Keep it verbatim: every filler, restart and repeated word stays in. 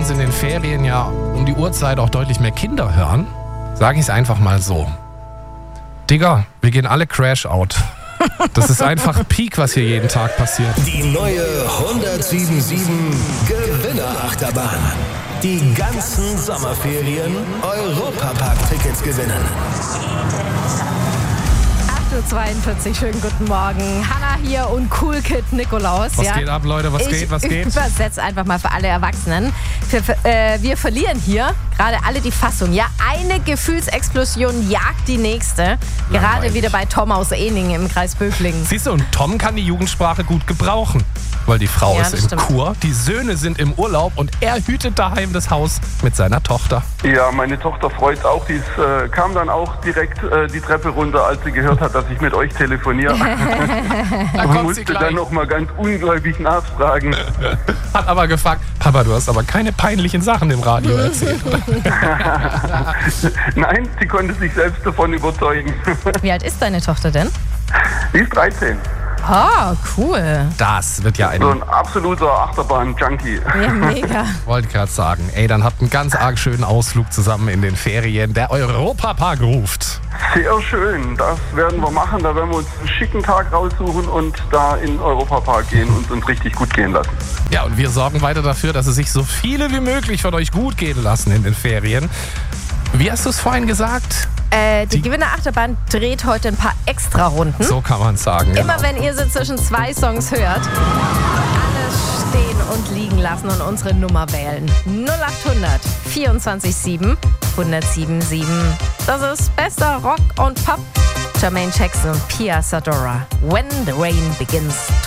uns in den Ferien ja um die Uhrzeit auch deutlich mehr Kinder hören, sage ich es einfach mal so. Digga, wir gehen alle Crash-out. Das ist einfach Peak, was hier jeden Tag passiert. Die neue hundertsieben sieben Gewinner-Achterbahn. Die ganzen Sommerferien Europapark-Tickets gewinnen. acht Uhr zweiundvierzig, schönen guten Morgen. Hanna hier und Cool Kid Nikolaus. Was ja. geht ab, Leute? Was ich geht? Was geht? Ich übersetze einfach mal für alle Erwachsenen. Wir, äh, wir verlieren hier gerade alle die Fassung. Ja, eine Gefühlsexplosion jagt die nächste. Gerade Langweilig. wieder bei Tom aus Eningen im Kreis Böblingen. Siehst du, und Tom kann die Jugendsprache gut gebrauchen. Weil die Frau Ja, ist das in stimmt. Kur, die Söhne sind im Urlaub und er hütet daheim das Haus mit seiner Tochter. Ja, meine Tochter freut auch. Die ist, äh, kam dann auch direkt äh, die Treppe runter, als sie gehört hat, dass ich mit euch telefoniere. Da Und kommt sie musste gleich. dann noch mal ganz ungläubig nachfragen. Hat aber gefragt, Papa, du hast aber keine peinlichen Sachen im Radio erzählt. Nein, sie konnte sich selbst davon überzeugen. Wie alt ist deine Tochter denn? Sie ist dreizehn. Oh, cool. Das wird ja ein, So ein absoluter Achterbahn-Junkie. Ja, mega. wollte gerade sagen, ey, dann habt einen ganz arg schönen Ausflug zusammen in den Ferien. Der Europapark ruft. Sehr schön, das werden wir machen. Da werden wir uns einen schicken Tag raussuchen und da in den Europapark gehen und uns richtig gut gehen lassen. Ja, und wir sorgen weiter dafür, dass es sich so viele wie möglich von euch gut gehen lassen in den Ferien. Wie hast du es vorhin gesagt? Äh, die, Die- Gewinnerachterbahn dreht heute ein paar Extra-Runden. So kann man es sagen. Immer genau. wenn ihr sie zwischen zwei Songs hört, alles stehen und liegen lassen und unsere Nummer wählen. null achthundert vierundzwanzig sieben hundertsieben sieben. Das ist bester Rock und Pop. Jermaine Jackson und Pia Sadora. When the rain begins to